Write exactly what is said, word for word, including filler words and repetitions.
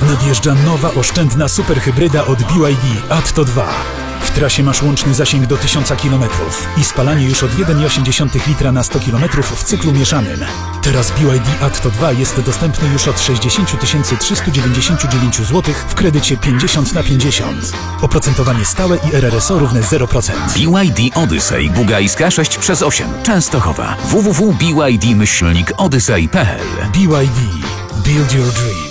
Nadjeżdża nowa oszczędna superhybryda od B Y D Atto dwa. W trasie masz łączny zasięg do tysiąc kilometrów i spalanie już od jeden przecinek osiem litra na sto kilometrów w cyklu mieszanym. Teraz B Y D Atto dwa jest dostępny już od sześćdziesiąt tysięcy trzysta dziewięćdziesiąt dziewięć złotych w kredycie pięćdziesiąt na pięćdziesiąt. Oprocentowanie stałe i R R S O równe zero procent. B Y D Odyssey Bugajska sześć przez osiem Częstochowa. w w w kropka b y d myślnik odyssey kropka p l. B Y D. Build your dream.